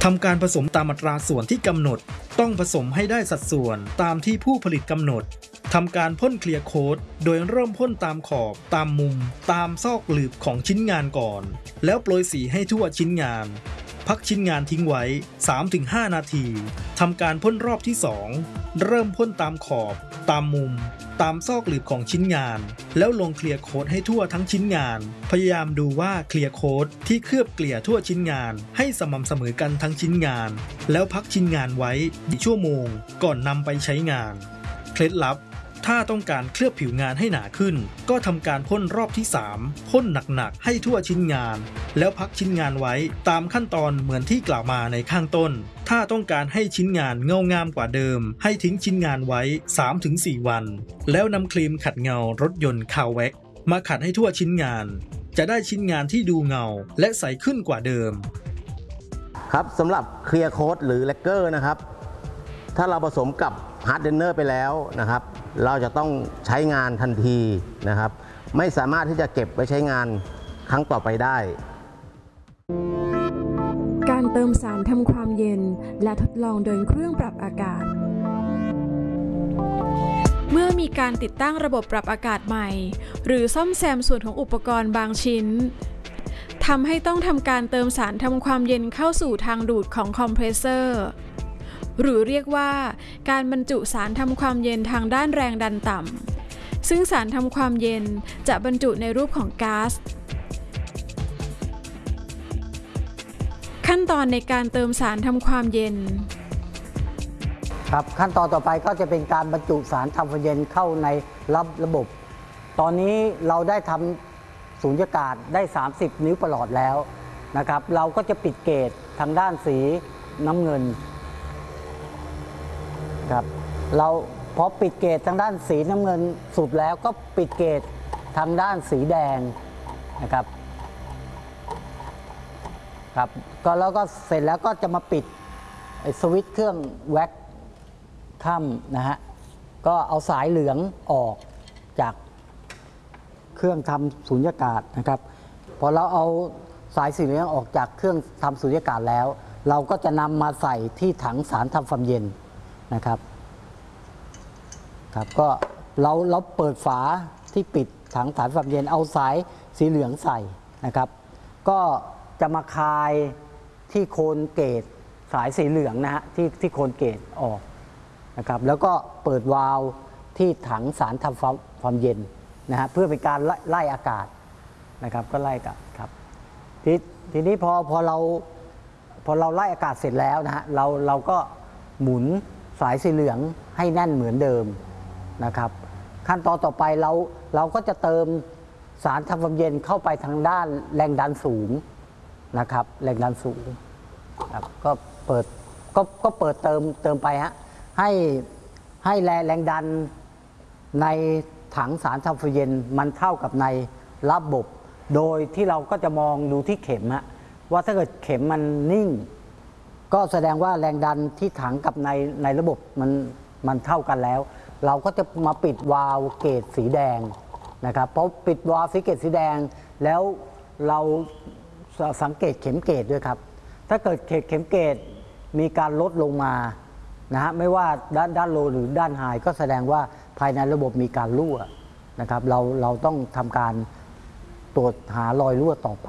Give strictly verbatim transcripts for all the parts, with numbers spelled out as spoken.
ทำการผสมตามอัตราส่วนที่กำหนดต้องผสมให้ได้สัดส่วนตามที่ผู้ผลิตกำหนดทำการพ่นเคลียร์โค้ดโดยเริ่มพ่นตามขอบตามมุมตามซอกหลืบของชิ้นงานก่อนแล้วโปรยสีให้ทั่วชิ้นงานพักชิ้นงานทิ้งไว้ สามถึงห้า นาทีทำการพ่นรอบที่สองเริ่มพ่นตามขอบตามมุมตามซอกหลืบของชิ้นงานแล้วลงเคลียร์โค้ดให้ทั่วทั้งชิ้นงานพยายามดูว่าเคลียร์โค้ดที่เคลือบเกลี่ยทั่วชิ้นงานให้สม่ำเสมอกันทั้งชิ้นงานแล้วพักชิ้นงานไว้อีกชั่วโมงก่อนนำไปใช้งานเคล็ดลับถ้าต้องการเคลือบผิวงานให้หนาขึ้นก็ทำการพ่นรอบที่สามพ่นหนักๆให้ทั่วชิ้นงานแล้วพักชิ้นงานไว้ตามขั้นตอนเหมือนที่กล่าวมาในข้างต้นถ้าต้องการให้ชิ้นงานเงางามกว่าเดิมให้ทิ้งชิ้นงานไว้ สามถึงสี่ วันแล้วนำครีมขัดเงารถยนต์คาวแว็กมาขัดให้ทั่วชิ้นงานจะได้ชิ้นงานที่ดูเงาและใสขึ้นกว่าเดิมครับสำหรับเคลียร์โค้ดหรือแลกเกอร์นะครับถ้าเราผสมกับฮาร์ดเดนเนอร์ไปแล้วนะครับเราจะต้องใช้งานทันทีนะครับไม่สามารถที่จะเก็บไว้ใช้งานครั้งต่อไปได้การเติมสารทำความเย็นและทดลองโดยเครื่องปรับอากาศเมื่อมีการติดตั้งระบบปรับอากาศใหม่หรือซ่อมแซมส่วนของอุปกรณ์บางชิ้นทำให้ต้องทำการเติมสารทำความเย็นเข้าสู่ทางดูดของคอมเพรสเซอร์หรือเรียกว่าการบรรจุสารทำความเย็นทางด้านแรงดันต่ำซึ่งสารทำความเย็นจะบรรจุในรูปของก๊าซขั้นตอนในการเติมสารทำความเย็นครับขั้นตอนต่อไปก็จะเป็นการบรรจุสารทำความเย็นเข้าในระระบบตอนนี้เราได้ทำสูญญากาศได้สามสิบนิ้วประหลอดแล้วนะครับเราก็จะปิดเกจทางด้านสีน้ำเงินครับเราพอปิดเกจทางด้านสีน้ำเงินสุดแล้วก็ปิดเกจทางด้านสีแดงนะครับครับก็แล้วก็เสร็จแล้วก็จะมาปิดไอ้สวิตช์เครื่องแว็กค่ำนะฮะก็เอาสายเหลืองออกจากเครื่องทำสูญญากาศนะครับพอเราเอาสายสีเหลืองออกจากเครื่องทำสูญญากาศแล้วเราก็จะนำมาใส่ที่ถังสารทำความเย็นนะครับครับก็เราเราเปิดฝาที่ปิดถังสารความเย็นเอาสายสีเหลืองใส่นะครับก็จะมาคายที่โคนเกตสายสีเหลืองนะฮะที่ที่โคนเกตออกนะครับแล้วก็เปิดวาล์วที่ถังสารทำความเย็นนะฮะเพื่อเป็นการไล่อากาศนะครับก็ไล่กับครับทีทีนี้พอพอเราพอเราไล่อากาศเสร็จแล้วนะฮะเราเราก็หมุนสายสีเหลืองให้แน่นเหมือนเดิมนะครับขั้นตอนต่อไปเราเราก็จะเติมสารทำความเย็นเข้าไปทางด้านแรงดันสูงนะครับแรงดันสูงครับก็เปิดก็ก็เปิดเติมเติมไปฮะให้ให้แรงแรงดันในถังสารทำความเย็นมันเท่ากับในระบบโดยที่เราก็จะมองดูที่เข็มฮะว่าถ้าเกิดเข็มมันนิ่งก็แสดงว่าแรงดันที่ถังกับในในระบบมันมันเท่ากันแล้วเราก็จะมาปิดวาล์วเกจสีแดงนะครับเพราะปิดวาล์วสีเกจสีแดงแล้วเราสังเกตเข็มเกจด้วยครับถ้าเกิดเข็มเกจมีการลดลงมานะฮะไม่ว่าด้านด้านโลหรือด้านไฮก็แสดงว่าภายในระบบมีการรั่วนะครับเราเราต้องทำการตรวจหารอยรั่วต่อไป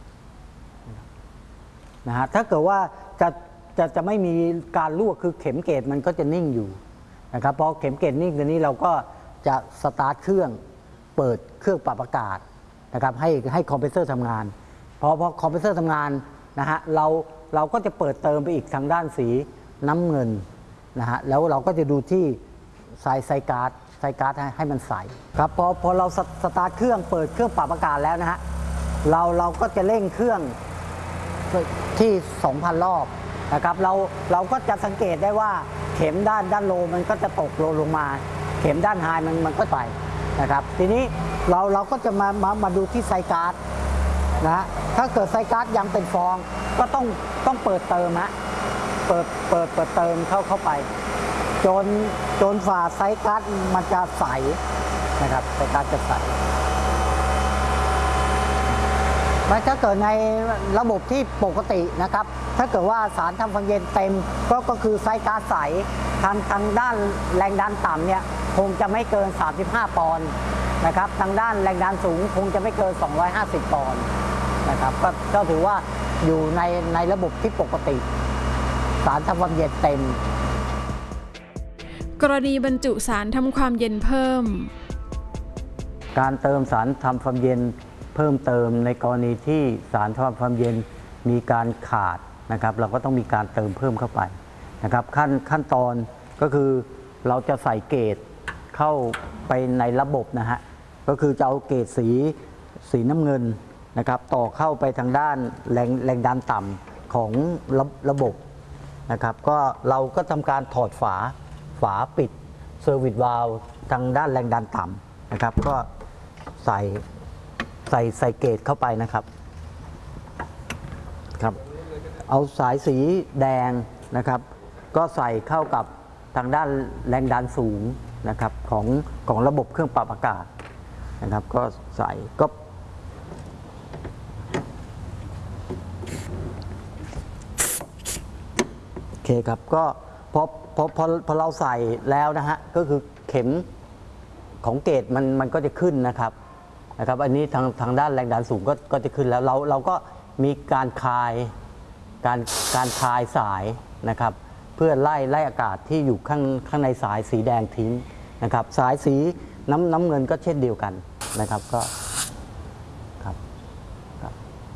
นะฮะถ้าเกิดว่าจะจะจะไม่มีการรั่วคือเข็มเกจมันก็จะนิ่งอยู่นะครับพอเข็มเกจนิ่งตัวนี้เราก็จะสตาร์ทเครื่องเปิดเครื่องปรับอากาศนะครับให้ให้คอมเพรสเซอร์ทำงานพอพอคอมเพรสเซอร์ทำงานนะฮะเราเราก็จะเปิดเติมไปอีกทางด้านสีน้ำเงินนะฮะแล้วเราก็จะดูที่สายไซการ์ดไซการ์ดให้ให้มันใสครับพอพอเราสตาร์ทเครื่องเปิดเครื่องปรับอากาศแล้วนะฮะเราเราก็จะเร่งเครื่องที่ สองพัน รอบนะครับเราเราก็จะสังเกตได้ว่าเข็มด้านด้านโลมันก็จะตกโลลงมาเข็มด้านไฮมันมันก็ไปนะครับทีนี้เราเราก็จะมามามาดูที่ไซการ์ดนะถ้าเกิดไซการ์ดยังเป็นฟองก็ต้องต้องเปิดเติมฮะเปิดเปิดเปิดเติมเข้าเข้าไปจนจนฝ่าไซการ์ดมันจะใสนะครับไซการ์ดจะใสถ้าเกิดในระบบที่ปกตินะครับถ้าเกิดว่าสารทำความเย็นเต็มก็ก็คือไซส์ก๊าซใสทางทางด้านแรงดันต่ำเนี่ยคงจะไม่เกินสามสิบห้าปอนด์นะครับทางด้านแรงดันสูงคงจะไม่เกินสองร้อยห้าสิบปอนด์นะครับก็ก็ถือว่าอยู่ในในระบบที่ปกติสารทำความเย็นเต็มกรณีบรรจุสารทำความเย็นเพิ่มการเติมสารทำความเย็นเพิ่มเติมในกรณีที่สารทำความเย็นมีการขาดนะครับเราก็ต้องมีการเติมเพิ่มเข้าไปนะครับขั้นขั้นตอนก็คือเราจะใส่เกจเข้าไปในระบบนะฮะก็คือจะเอาเกจสีสีน้ำเงินนะครับต่อเข้าไปทางด้านแรงแรงดันต่ำของระระบบนะครับก็เราก็ทำการถอดฝาฝาปิดเซอร์วิสวาลว์ทางด้านแรงดันต่ำนะครับก็ใส่ใส่ใส่เกจเข้าไปนะครับครับเอาสายสีแดงนะครับก็ใส่เข้ากับทางด้านแรงดันสูงนะครับของของระบบเครื่องปรับอากาศนะครับก็ใส่ก็โอเคครับก็พอพอพอพอเราใส่แล้วนะฮะก็คือเข็มของเกจมันมันก็จะขึ้นนะครับนะครับอันนี้ทางทางด้านแรงดันสูงก็ก็จะขึ้นแล้วเราเราก็มีการคลายการการคลายสายนะครับเพื่อไล่ไล่อากาศที่อยู่ข้างข้างในสายสีแดงทิ้งนะครับสายสีน้ำน้ำเงินก็เช่นเดียวกันนะครับก็ครับครับ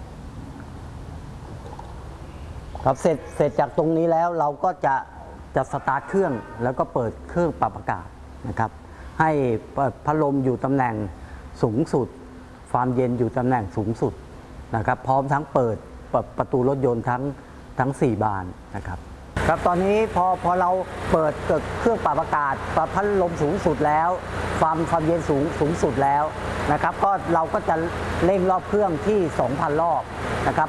ครับเสร็จเสร็จจากตรงนี้แล้วเราก็จะจะสตาร์ทเครื่องแล้วก็เปิดเครื่องปรับอากาศนะครับให้พัดลมอยู่ตำแหน่งสูงสุดความเย็นอยู่ตำแหน่งสูงสุดนะครับพร้อมทั้งเปิดประตูรถยนต์ทั้งทั้งสี่บานนะครับครับตอนนี้พอพอเราเปิดเครื่องปรับอากาศปรับพัดลมสูงสุดแล้วความความเย็นสูงสูงสุดแล้วนะครับก็เราก็จะเร่งรอบเครื่องที่ สองพัน รอบนะครับ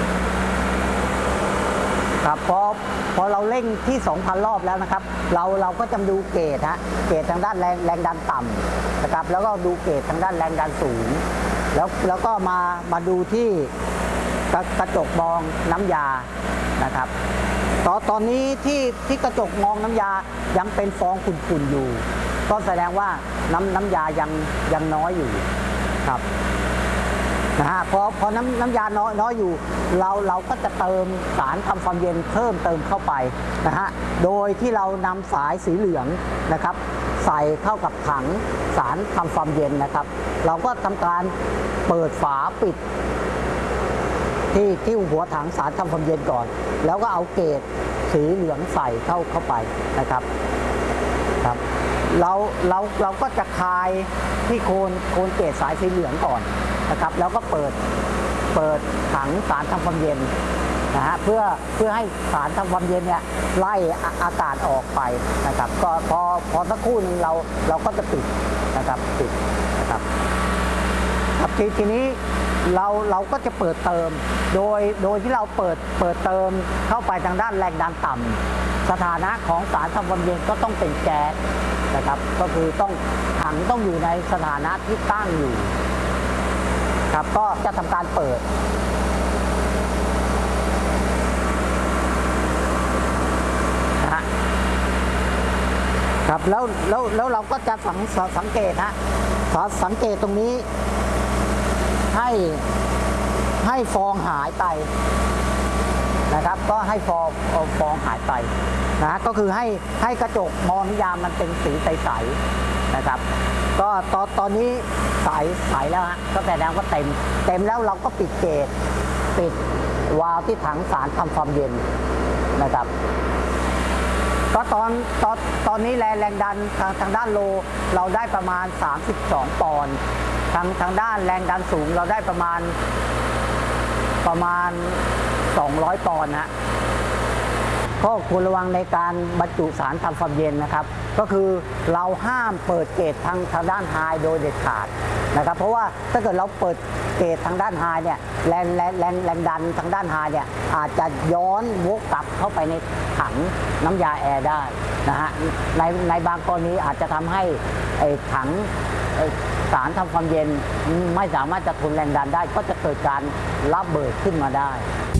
ครับพอพอเราเร่งที่ สองพัน รอบแล้วนะครับเราเราก็จะดูเกจฮะเกจทางด้านแรงแรงดันต่ำนะครับแล้วก็ดูเกจทางด้านแรงดันสูงแล้วแล้วก็มามาดูที่กระกระจกมองน้ำยานะครับตอนตอนนี้ที่ที่กระจกมองน้ำยายังเป็นฟองขุ่นๆอยู่ก็แสดงว่าน้ำน้ำยายังยังน้อยอยู่ครับนะฮะพอพอน้ำน้ำยาน้อยน้อยอยู่เราเราก็จะเติมสารทำความเย็นเพิ่มเติมเข้าไปนะฮะโดยที่เรานำสายสีเหลืองนะครับใส่เข้ากับถังสารทำความเย็นนะครับเราก็ทำการเปิดฝาปิดที่ที่หัวถังสารทำความเย็นก่อนแล้วก็เอาเกจสีเหลืองใส่เข้าเข้าไปนะครับครับเราเราเราก็จะคลายที่โคนโคนเกจสายสีเหลืองก่อนนะครับแล้วก็เปิดเปิดถังสารทำความเย็นนะฮะเพื่อเพื่อให้สารทำความเย็นเนี่ยไล่อากาศออกไปนะครับก็พอพอสักครู่หนึ่งเราเราก็จะปิดนะครับปิดนะครับครับทีทีนี้เราเราก็จะเปิดเติมโดยโดยที่เราเปิดเปิดเติมเข้าไปทางด้านแรงดันต่ำสถานะของสารทำความเย็นก็ต้องเป็นแก๊สนะครับก็คือต้องถังต้องอยู่ในสถานะที่ตั้งอยู่ครับก็จะทำการเปิดนะฮะครับแล้วแล้วแล้วเราก็จะสังสังเกตฮะสังเกตตรงนี้ให้ให้ฟองหายไปนะครับก็ให้ฟองฟองหายไปนะก็คือให้ให้กระจกมองน้ำยามันเป็นสีใสๆนะครับก็ตอนตอนนี้ใสใสแล้วฮะก็แสดงว่าเต็มเต็มแล้วเราก็ปิดเกจปิดวาล์วที่ถังสารทำความเย็นนะครับก็ตอนตอนตอนนี้แรงแรงดันทางทางด้านโลเราได้ประมาณสามสิบสองปอนด์ทางทางด้านแรงดันสูงเราได้ประมาณประมาณสองร้อยปอนด์นะก็ควรระวังในการบรรจุสารทำความเย็นนะครับก็คือเราห้ามเปิดเกจทางทางด้านไฮโดยเด็ดขาดนะครับเพราะว่าถ้าเกิดเราเปิดเกจทางด้านไฮเนี่ยแรงแรงแรงแรงดันทางด้านไฮเนี่ยอาจจะย้อนวกกลับเข้าไปในถังน้ำยาแอร์ได้นะฮะในในบางกรณีอาจจะทำให้ไอ้ถังเอ่อสารทำความเย็นไม่สามารถจะทนแรงดันได้ก็จะเกิดการระเบิดขึ้นมาได้